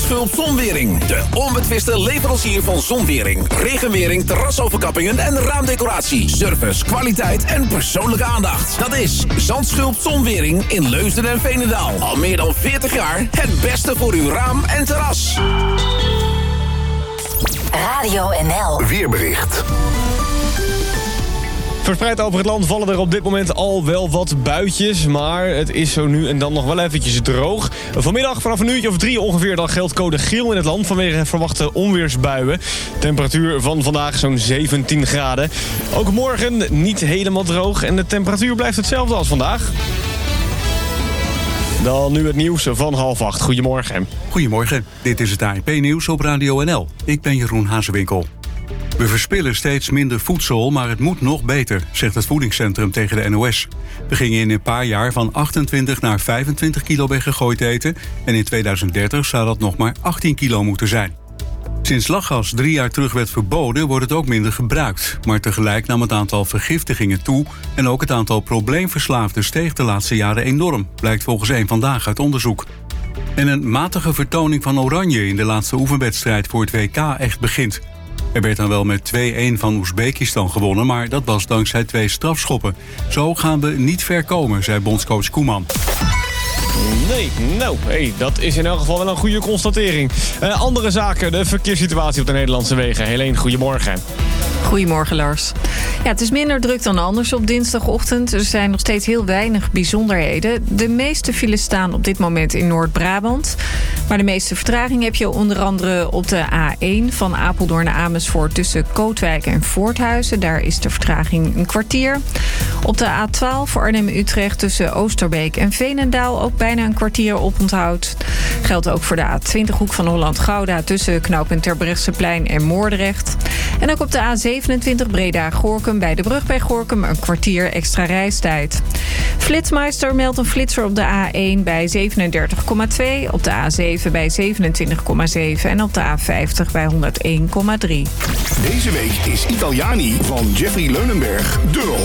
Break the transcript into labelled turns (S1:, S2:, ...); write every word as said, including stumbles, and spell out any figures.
S1: Zandschulp Zonwering. De onbetwiste leverancier van zonwering, regenwering, terrasoverkappingen en raamdecoratie. Service, kwaliteit en persoonlijke aandacht. Dat is Zandschulp Zonwering in Leusden en Veenendaal. Al meer dan veertig jaar het beste voor uw raam en terras.
S2: Radio N L.
S3: Weerbericht.
S4: Verspreid over het land vallen er op dit moment al wel wat buitjes. Maar het is zo nu en dan nog wel eventjes droog. Vanmiddag vanaf een uurtje of drie ongeveer dan geldt code geel in het land vanwege verwachte onweersbuien. Temperatuur van vandaag zo'n zeventien graden. Ook morgen niet helemaal droog en de temperatuur blijft hetzelfde als vandaag. Dan nu het nieuws van half acht. Goedemorgen.
S5: Goedemorgen, dit is het A N P-nieuws op Radio N L. Ik ben Jeroen Hazewinkel. We verspillen steeds minder voedsel, maar het moet nog beter, zegt het voedingscentrum tegen de N O S. We gingen in een paar jaar van achtentwintig naar vijfentwintig kilo weggegooid eten en in tweeduizend dertig zou dat nog maar achttien kilo moeten zijn. Sinds lachgas drie jaar terug werd verboden, wordt het ook minder gebruikt. Maar tegelijk nam het aantal vergiftigingen toe en ook het aantal probleemverslaafden steeg de laatste jaren enorm, blijkt volgens Eén Vandaag uit onderzoek. En een matige vertoning van Oranje in de laatste oefenwedstrijd voor het W K echt begint. Er werd dan wel met twee-een van Oezbekistan gewonnen, maar dat was dankzij twee strafschoppen. Zo gaan we niet ver komen, zei bondscoach Koeman.
S4: Nee, nou, hey, dat is in elk geval wel een goede constatering. Uh, andere zaken, de verkeerssituatie op de Nederlandse wegen. Helene, goedemorgen.
S6: Goedemorgen, Lars. Ja, het is minder druk dan anders op dinsdagochtend. Er zijn nog steeds heel weinig bijzonderheden. De meeste files staan op dit moment in Noord-Brabant. Maar de meeste vertraging heb je onder andere op de A één... van Apeldoorn naar Amersfoort tussen Kootwijk en Voorthuizen. Daar is de vertraging een kwartier. Op de A twaalf Arnhem-Utrecht tussen Oosterbeek en Veenendaal ook bijna een kwartier oponthoud. Geldt ook voor de A twintig hoek van Holland-Gouda tussen knooppunt Terbrechtseplein en Moordrecht. En ook op de A zevenentwintig Breda-Gorinchem bij de brug bij Gorinchem een kwartier extra reistijd. Flitsmeister meldt een flitser op de A één bij zevenendertig komma twee, op de A zeven bij zevenentwintig komma zeven en op de A vijftig bij honderdéén komma drie.
S3: Deze week is Italiani van Jeffrey Leunenberg de